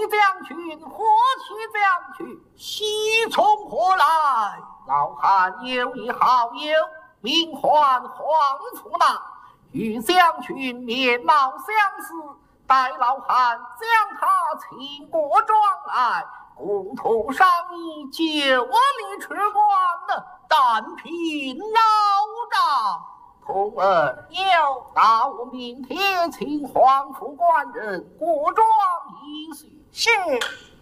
将军，霍启将军，喜从何来？老汉有一好友，名唤黄福南，与将军面貌相似，待老汉将他请过庄来，共同商议9里吃官的单凭老账。童儿有，那我明天请黄副官人过庄一叙。 是。